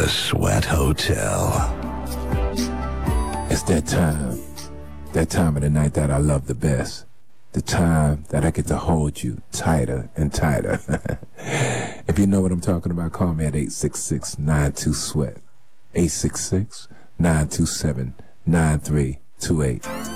The Sweat Hotel. It's that time of the night that I love the best. The time that I get to hold you tighter and tighter. If you know what I'm talking about, call me at 866-92-SWEAT. 866-927-9328.